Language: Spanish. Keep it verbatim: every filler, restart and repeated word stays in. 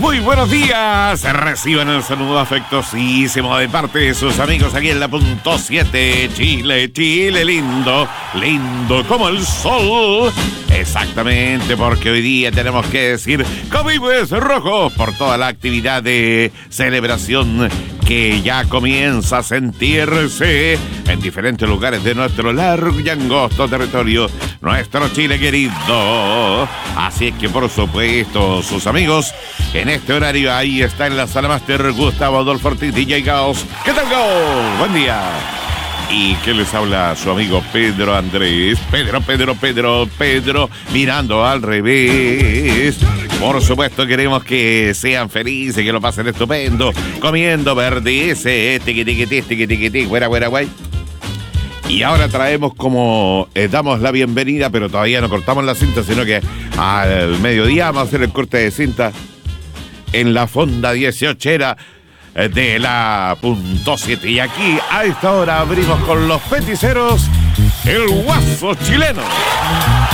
Muy buenos días. Reciban el saludo afectuosísimo de parte de sus amigos aquí en la punto siete. Chile, Chile lindo, lindo como el sol. Exactamente, porque hoy día tenemos que decir Cowibes Rojos por toda la actividad de celebración que ya comienza a sentirse en diferentes lugares de nuestro largo y angosto territorio, nuestro Chile querido. Así es que, por supuesto, sus amigos, en este horario ahí está en la sala máster Gustavo Adolfo Ortiz, D J Gauss. ¿Qué tal, Gauss? Buen día. ¿Y qué les habla su amigo Pedro Andrés? Pedro, Pedro, Pedro, Pedro, mirando al revés. Por supuesto queremos que sean felices, que lo pasen estupendo, comiendo verdices, tiqui, tiqui, tiqui, tiqui, tiqui, fuera, fuera, guay. Y ahora traemos como, eh, damos la bienvenida, pero todavía no cortamos la cinta, sino que al mediodía vamos a hacer el corte de cinta en la fonda dieciochera de la punto siete. Y aquí a esta hora abrimos con los peticeros el guaso chileno.